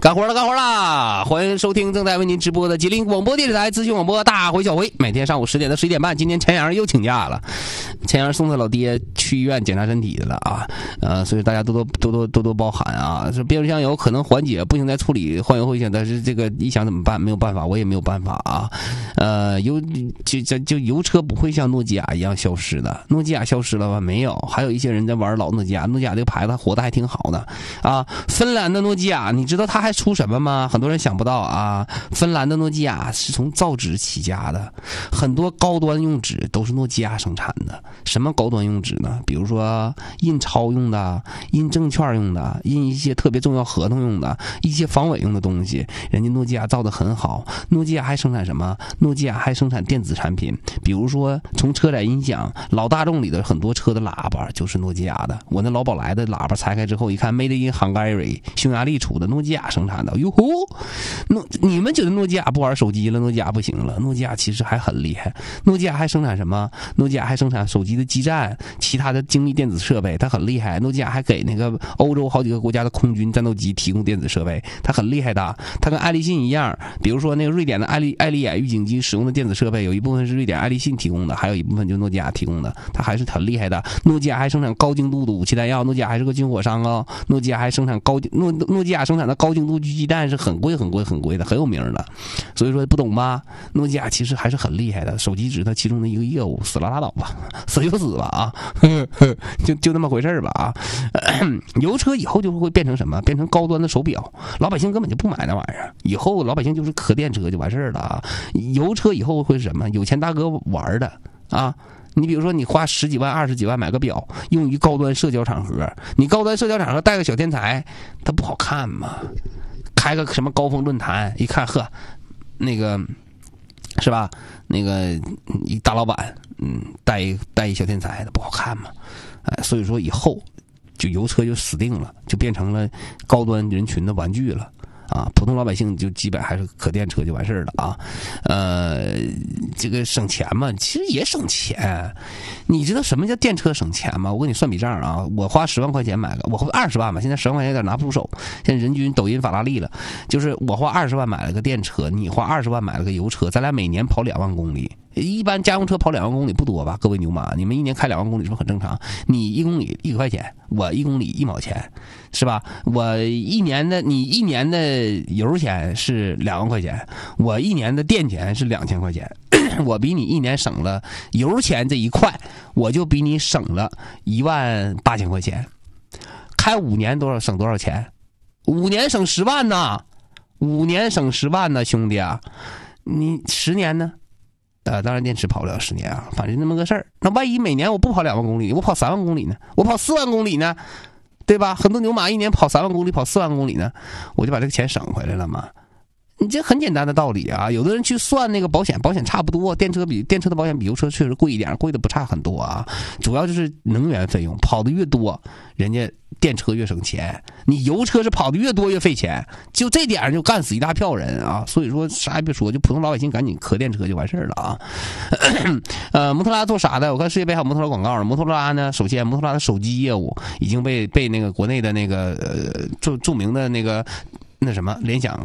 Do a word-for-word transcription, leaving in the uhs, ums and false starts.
干活了，干活了！欢迎收听正在为您直播的吉林广播电视台资讯广播大回小回，每天上午十点到十一点半。今天陈阳又请假了，陈阳送他老爹去医院检查身体的了啊，呃，所以大家多多多多多多包涵啊。这变速箱油可能缓解，不行再处理换油会险，但是这个一想怎么办？没有办法，我也没有办法啊。呃，油就就就油车不会像诺基亚一样消失的，诺基亚消失了吧？没有，还有一些人在玩老诺基亚，诺基亚这个牌子活得还挺好的啊。芬兰的诺基亚，你知道它还出什么吗？很多人想不到啊。芬兰的诺基亚是从造纸起家的，很多高端用纸都是诺基亚生产的。什么高端用纸呢？比如说印钞用的、印证券用的、印一些特别重要合同用的、一些防伪用的东西，人家诺基亚造得很好。诺基亚还生产什么？诺基亚还生产电子产品，比如说从车载音响，老大众里的很多车的喇叭就是诺基亚的。我那老宝来的喇叭拆开之后一看 ，Made in Hungary， 匈牙利出的，诺基亚生产的。哟呼，诺你们觉得诺基亚不玩手机了？诺基亚不行了，诺基亚其实还很厉害。诺基亚还生产什么？诺基亚还生产手机的基站，其他的精密电子设备，它很厉害。诺基亚还给那个欧洲好几个国家的空军战斗机提供电子设备，它很厉害的。它跟爱立信一样，比如说那个瑞典的爱立爱立眼预警机使用的电子设备，有一部分是瑞典爱立信提供的，还有一部分就是诺基亚提供的，它还是很厉害的。诺基亚还生产高精度的武器弹药，诺基亚还是个军火商啊。诺基亚还生产高诺诺基亚生产的高精度狙击弹是很贵很贵很贵的，很有名的。所以说不懂吧？诺基亚其实还是很厉害的，手机只是它其中的一个业务，死了拉倒吧，死就死吧啊，就就那么回事吧啊。油车以后就会变成什么？变成高端的手表，老百姓根本就不买那玩意儿。以后老百姓就是可电车就完事儿了啊。油车以后会是什么？有钱大哥玩的啊。你比如说，你花十几万、二十几万买个表，用于高端社交场合，你高端社交场合带个小天才，它不好看吗？开个什么高峰论坛，一看呵，那个是吧？那个一大老板，嗯，带一带一小天才，它不好看吗？哎，所以说以后就油车就死定了，就变成了高端人群的玩具了。啊，普通老百姓就基本还是可电车就完事儿了啊，呃，这个省钱嘛，其实也省钱。你知道什么叫电车省钱吗？我给你算笔账啊，我花十万块钱买个，我花二十万吧，现在十万块钱有点拿不出手。现在人均抖音法拉利了，就是我花二十万买了个电车，你花二十万买了个油车，咱俩每年跑两万公里。一般家用车跑两万公里不多吧？各位牛马，你们一年开两万公里是不是很正常？你一公里一块钱，我一公里一毛钱，是吧？我一年的你一年的油钱是两万块钱，我一年的电钱是两千块钱，我比你一年省了油钱这一块，我就比你省了一万八千块钱。开五年多少省多少钱？五年省十万呢，五年省十万呢，兄弟啊！你十年呢？呃，当然电池跑不了十年啊，反正那么个事儿。那万一每年我不跑两万公里，我跑三万公里呢？我跑四万公里呢？对吧？很多牛马一年跑三万公里，跑四万公里呢，我就把这个钱省回来了嘛。你这很简单的道理啊！有的人去算那个保险，保险差不多，电车比电车的保险比油车确实贵一点，贵的不差很多啊。主要就是能源费用，跑的越多，人家电车越省钱。你油车是跑的越多越费钱，就这点就干死一大票人啊！所以说啥也别说，就普通老百姓赶紧磕电车就完事儿了啊。呃，摩托罗拉做啥的？我看世界杯还有摩托罗拉广告呢。摩托罗拉呢，首先摩托罗拉的手机业务已经被被那个国内的那个呃著著名的那个那什么联想